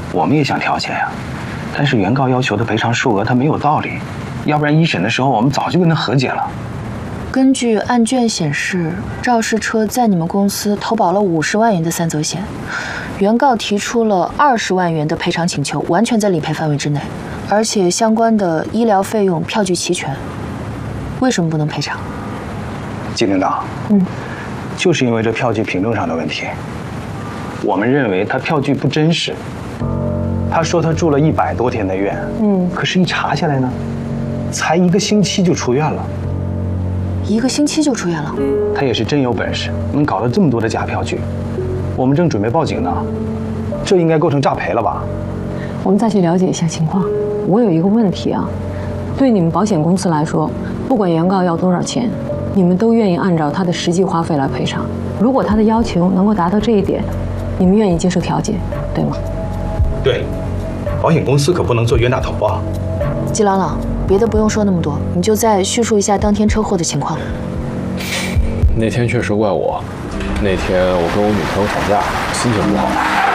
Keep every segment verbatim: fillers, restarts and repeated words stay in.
我们也想调解呀，但是原告要求的赔偿数额他没有道理，要不然一审的时候我们早就跟他和解了。 根据案卷显示，肇事车在你们公司投保了五十万元的三责险，原告提出了二十万元的赔偿请求，完全在理赔范围之内，而且相关的医疗费用票据齐全，为什么不能赔偿？ 季领导，嗯，就是因为这票据凭证上的问题，我们认为他票据不真实。他说他住了一百多天的院，嗯，可是一查下来呢，才一个星期就出院了。 一个星期就出院了？ 他也是真有本事，能搞到这么多的假票据。我们正准备报警呢，这应该构成诈赔了吧？ 我们再去了解一下情况。我有一个问题啊，对你们保险公司来说，不管原告要多少钱，你们都愿意按照他的实际花费来赔偿。如果他的要求能够达到这一点，你们愿意接受调解，对吗？ 对，保险公司可不能做冤大头啊。 季朗朗，别的不用说那么多，你就再叙述一下当天车祸的情况。 那天确实怪我，那天我跟我女朋友吵架，心情不好。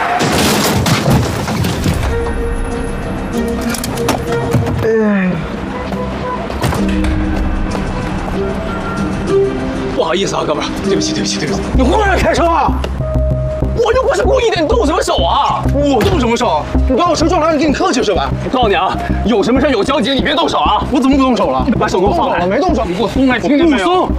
哎， 不好意思啊，哥们儿，对不起，对不起，对不起。 你胡乱开车啊！ 我又不是故意的，你动什么手啊？ 我动什么手？你把我车撞了，让你给你客气是吧？ 我告诉你啊，有什么事有交集，你别动手啊！ 我怎么不动手了？ 把手给我放开！ 我没动手， 你给我松开，听见没有？ 不松。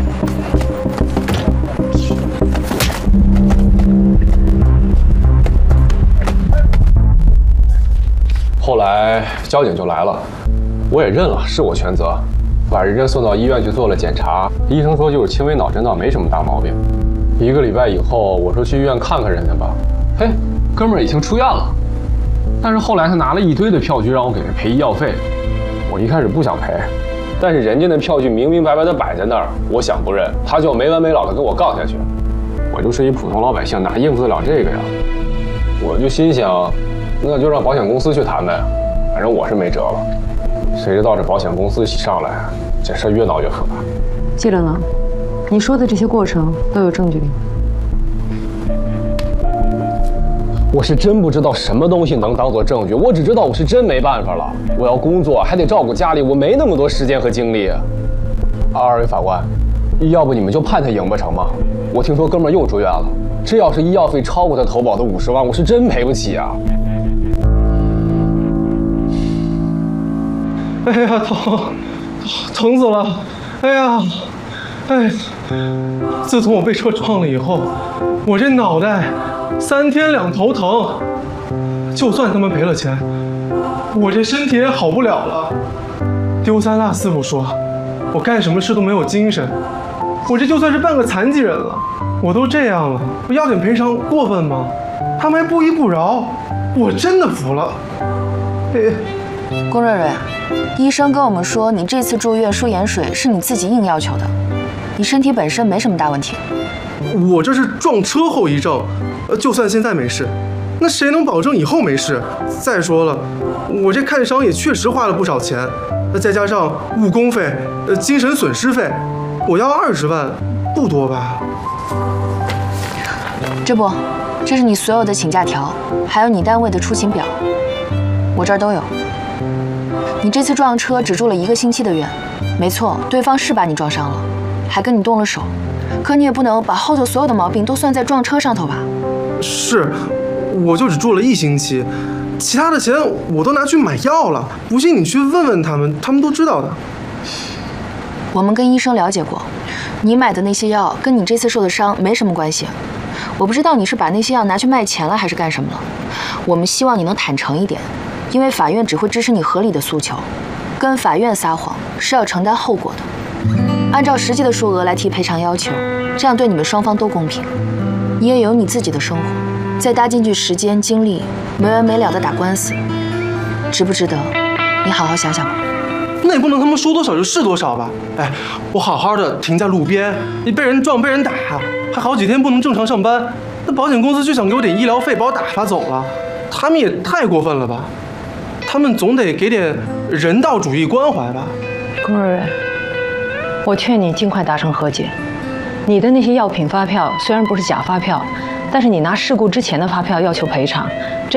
后来交警就来了，我也认了，是我全责，把人家送到医院去做了检查，医生说就是轻微脑震荡，没什么大毛病。一个礼拜以后，我说去医院看看人家吧，嘿，哥们儿已经出院了。但是后来他拿了一堆的票据让我给赔医药费，我一开始不想赔，但是人家那票据明明白白的摆在那儿，我想不认，他就没完没了的跟我杠下去。我就是一普通老百姓，哪应付得了这个呀？我就心想，那就让保险公司去谈呗，反正我是没辙了。谁知道这保险公司一上来，这事越闹越复杂。 季冷冷，你说的这些过程都有证据吗？ 我是真不知道什么东西能当做证据，我只知道我是真没办法了。我要工作，还得照顾家里，我没那么多时间和精力。二位法官，要不你们就判他赢不成吗？我听说哥们儿又住院了，这要是医药费超过他投保的五十万，我是真赔不起啊！ 哎呀，疼，疼死了！哎呀，哎，自从我被车撞了以后，我这脑袋三天两头疼。就算他们赔了钱，我这身体也好不了了。丢三落四不说，我干什么事都没有精神。我这就算是半个残疾人了，我都这样了，我要点赔偿过分吗？他们还不依不饶，我真的服了。哎， 龚瑞瑞，医生跟我们说，你这次住院输盐水是你自己硬要求的，你身体本身没什么大问题。 我这是撞车后遗症，呃，就算现在没事，那谁能保证以后没事？再说了，我这看伤也确实花了不少钱，再加上误工费、呃精神损失费，我要二十万，不多吧？ 这不，这是你所有的请假条，还有你单位的出勤表，我这儿都有。你这次撞车只住了一个星期的院，没错，对方是把你撞伤了，还跟你动了手，可你也不能把后头所有的毛病都算在撞车上头吧？ 是，我就只住了一星期，其他的钱我都拿去买药了。不信你去问问他们，他们都知道的。 我们跟医生了解过，你买的那些药跟你这次受的伤没什么关系。我不知道你是把那些药拿去卖钱了，还是干什么了。我们希望你能坦诚一点，因为法院只会支持你合理的诉求，跟法院撒谎是要承担后果的。按照实际的数额来提赔偿要求，这样对你们双方都公平。你也有你自己的生活，再搭进去时间精力，没完没了的打官司，值不值得？你好好想想吧。 那也不能他们说多少就是多少吧？哎，我好好的停在路边，你被人撞被人打，还好几天不能正常上班，那保险公司就想给我点医疗费，把我打发走了，他们也太过分了吧？他们总得给点人道主义关怀吧？ 龚瑞瑞，我劝你尽快达成和解。你的那些药品发票虽然不是假发票，但是你拿事故之前的发票要求赔偿，这